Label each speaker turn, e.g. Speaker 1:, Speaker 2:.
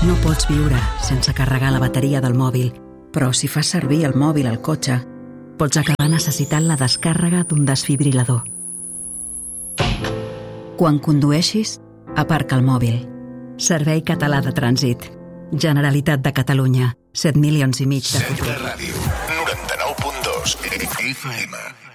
Speaker 1: No pots viure sense carregar la bateria del mòbil, però si fas servir el mòbil al cotxe, pots acabar necessitant la descàrrega d'un desfibrilador. Quan condueixis, aparca el mòbil. Servei Català de Trànsit. Generalitat de Catalunya. 7 milions i mig de futurs.
Speaker 2: Ràdio 99.2 FM.